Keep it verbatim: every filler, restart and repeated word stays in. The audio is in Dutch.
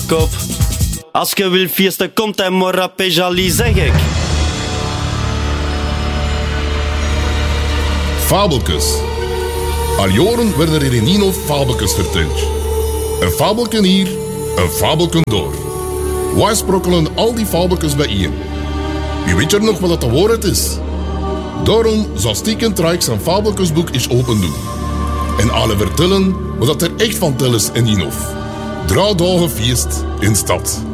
kop. Als je wil feesten, komt en maar rap Jali, zeg ik. Fabeltjes. Al jaren werden er in Ninov fabeltjes verteld. Een fabeltje hier, een fabeltje door. Wij sprokkelen al die fabeltjes bijeen. Wie weet er nog wat de waarheid is? Daarom zal Stieken Trijk zijn fabeltjesboek eens open doen. En alle vertellen wat er echt van tel is in Ninov. Drie dagen feest in stad.